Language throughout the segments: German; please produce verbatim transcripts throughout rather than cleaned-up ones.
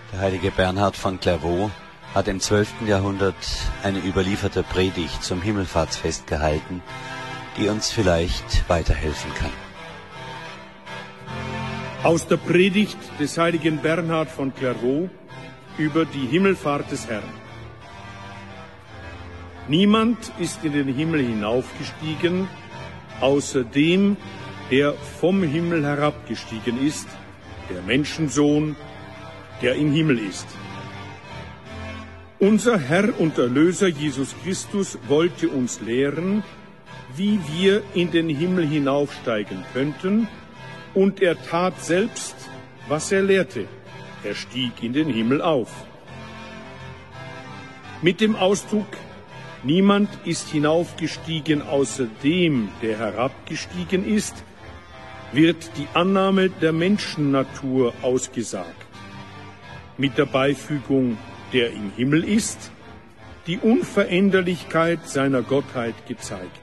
Der heilige Bernhard von Clairvaux hat im zwölften Jahrhundert eine überlieferte Predigt zum Himmelfahrtsfest gehalten, die uns vielleicht weiterhelfen kann. Aus der Predigt des heiligen Bernhard von Clairvaux über die Himmelfahrt des Herrn. Niemand ist in den Himmel hinaufgestiegen, außer dem, der vom Himmel herabgestiegen ist, der Menschensohn, der im Himmel ist. Unser Herr und Erlöser Jesus Christus wollte uns lehren, wie wir in den Himmel hinaufsteigen könnten, und er tat selbst, was er lehrte. Er stieg in den Himmel auf. Mit dem Ausdruck Niemand ist hinaufgestiegen außer dem, der herabgestiegen ist, wird die Annahme der Menschennatur ausgesagt. Mit der Beifügung der im Himmel ist, die Unveränderlichkeit seiner Gottheit gezeigt.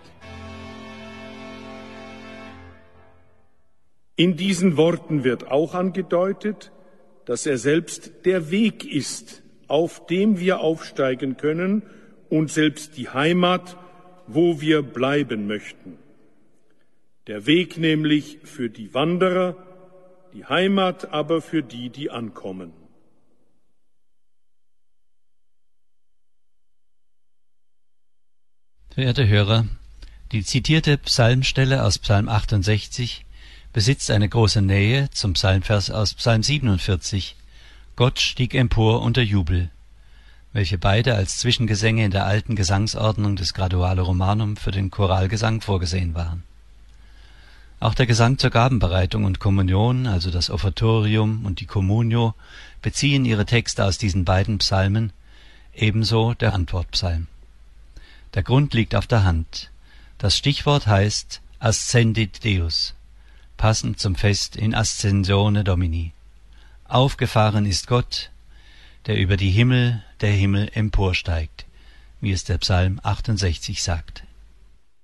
In diesen Worten wird auch angedeutet, dass er selbst der Weg ist, auf dem wir aufsteigen können, und selbst die Heimat, wo wir bleiben möchten. Der Weg nämlich für die Wanderer, die Heimat aber für die, die ankommen. Verehrte Hörer, die zitierte Psalmstelle aus Psalm achtundsechzig besitzt eine große Nähe zum Psalmvers aus Psalm siebenundvierzig, Gott stieg empor unter Jubel, welche beide als Zwischengesänge in der alten Gesangsordnung des Graduale Romanum für den Choralgesang vorgesehen waren. Auch der Gesang zur Gabenbereitung und Kommunion, also das Offertorium und die Communio, beziehen ihre Texte aus diesen beiden Psalmen, ebenso der Antwortpsalm. Der Grund liegt auf der Hand. Das Stichwort heißt Ascendit Deus, passend zum Fest in Ascensione Domini. Aufgefahren ist Gott, der über die Himmel der Himmel emporsteigt, wie es der Psalm achtundsechzig sagt.